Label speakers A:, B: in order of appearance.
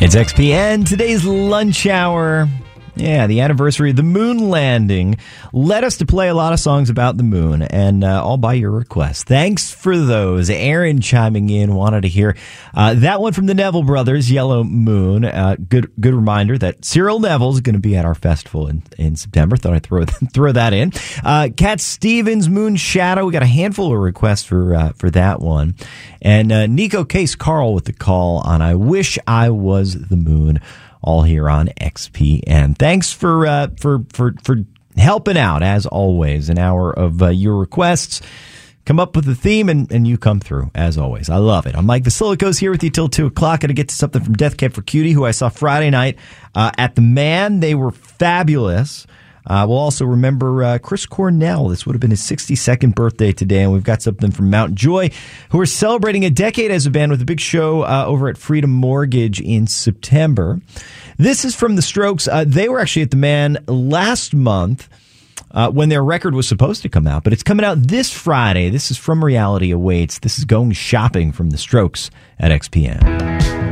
A: It's XPN, today's lunch hour. Yeah, the anniversary of the moon landing led us to play a lot of songs about the moon, and all by your request. Thanks for those. Aaron chiming in wanted to hear that one from the Neville Brothers, Yellow Moon. Good reminder that Cyril Neville's going to be at our festival in September. Thought I'd throw that in. Cat Stevens, Moon Shadow. We got a handful of requests for that one. And Nico Case Carl with the call on I Wish I Was the Moon. All here on XPN. Thanks for helping out, as always. An hour of your requests. Come up with a theme, and you come through, as always. I love it. I'm Mike Vasilikos here with you till 2 o'clock. Going to get to something from Death Cab for Cutie, who I saw Friday night at the Man. They were fabulous. We'll also remember Chris Cornell. This would have been his 62nd birthday today, and we've got something from Mount Joy, who are celebrating a decade as a band with a big show over at Freedom Mortgage in September. This is from The Strokes. They were actually at the Man last month when their record was supposed to come out, but it's coming out this Friday. This is From Reality Awaits. This is Going Shopping from The Strokes at XPN.